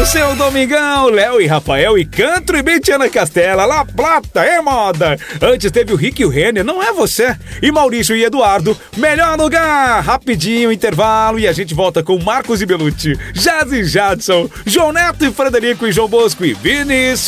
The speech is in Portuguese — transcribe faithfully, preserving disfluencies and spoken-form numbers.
Seu Domingão, Léo e Rafael e Cantro e Betiana Castela, La Plata é moda. Antes teve o Rick e o Renner, não é você? E Maurício e Eduardo, melhor lugar. Rapidinho, intervalo e a gente volta com Marcos e Belucci, Jazz e Jadson, João Neto e Frederico e João Bosco e Vinícius.